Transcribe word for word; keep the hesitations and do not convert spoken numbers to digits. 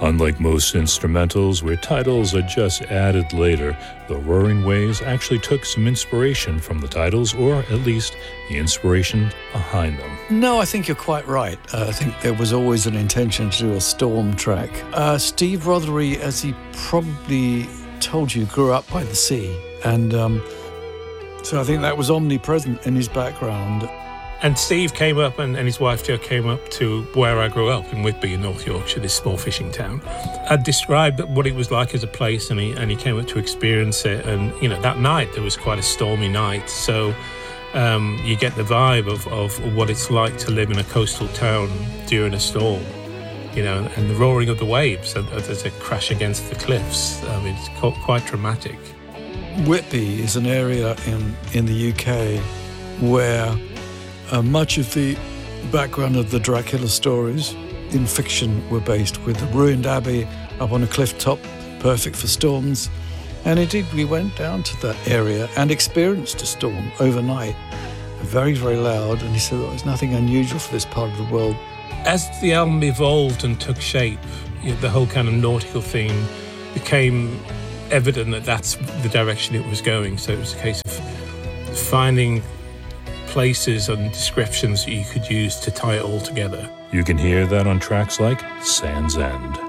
Unlike most instrumentals where titles are just added later, the Roaring Waves actually took some inspiration from the titles, or at least the inspiration behind them. No, I think you're quite right. Uh, I think there was always an intention to do a storm track. Uh, Steve Rothery, as he probably told you, grew up by the sea, and um, so I think that was omnipresent in his background. And Steve came up, and, and his wife Jo came up to where I grew up in Whitby in North Yorkshire, this small fishing town. I described what it was like as a place, and he and he came up to experience it. And you know, that night there was quite a stormy night, so um, you get the vibe of, of what it's like to live in a coastal town during a storm. You know, and the roaring of the waves as they crash against the cliffs. I mean, it's quite, quite dramatic. Whitby is an area in in the U K where Uh, much of the background of the Dracula stories in fiction were based, with the ruined abbey up on a cliff top, perfect for storms. And indeed, we went down to that area and experienced a storm overnight, very, very loud. And he said, oh, there's nothing unusual for this part of the world. As the album evolved and took shape, you know, the whole kind of nautical theme became evident that that's the direction it was going. So it was a case of finding places and descriptions that you could use to tie it all together. You can hear that on tracks like Sand's End.